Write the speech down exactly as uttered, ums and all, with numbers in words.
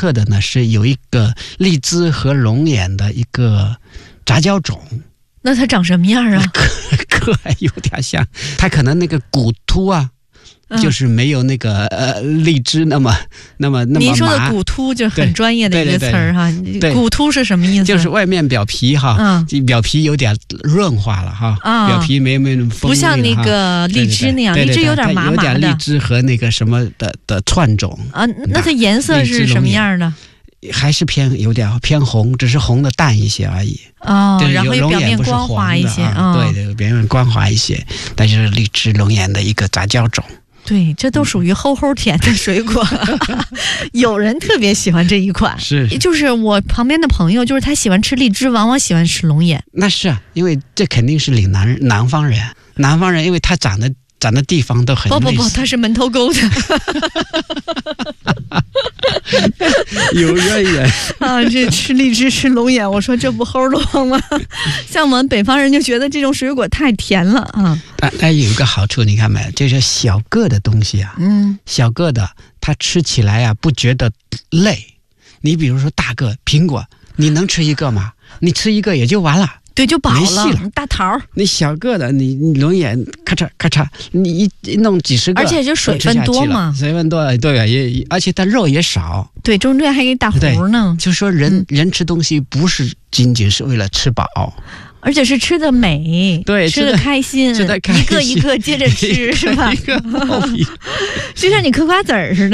特的呢，是有一个荔枝和龙眼的一个杂交种。 那它长什么样啊？ 可还有点像，它可能那个骨突啊，嗯、就是没有那个呃荔枝那么那么那么麻。 您说的骨突就很专业的一个词儿哈。骨突是什么意思？ 就是外面表皮哈，嗯、表皮有点润滑了哈，啊、表皮没没那么锋利了， 不像那个荔枝那样， 对对对， 荔枝有点麻麻的， 有点荔枝和那个什么的的串种啊。那它颜色是什么样的？ 还是偏有点偏红，只是红的淡一些而已。 哦，然后表面光滑一些啊，哦、对对，表面光滑一些，但是荔枝龙眼的一个杂交种。 对，这都属于齁齁甜的水果。有人特别喜欢这一款， 是， 就是我旁边的朋友，就是他喜欢吃荔枝，往往喜欢吃龙眼。 那是啊，因为这肯定是岭南南方人，南方人，因为他长得长的地方都很不不不，他是门头沟的。 有渊源啊！这吃荔枝吃龙眼，我说这不齁long吗？像我们北方人就觉得这种水果太甜了啊。 但但有一个好处，你看没？就是小个的东西啊，嗯，小个的它吃起来啊不觉得累。你比如说大个苹果，你能吃一个吗？你吃一个也就完了。 对，就饱了， 没戏了。 大桃， 你小个的，你你龙眼咔嚓咔嚓，你一弄几十个， 而且就水分多嘛， 水分多，对，也而且它肉也少， 对，中间还给打糊呢。 就说人、嗯、人吃东西不是仅仅是为了吃饱， 而且是吃的美， 对， 吃的开心， 吃的开心， 一个一个接着吃，是吧？ 一个一个就像你嗑瓜子儿似的。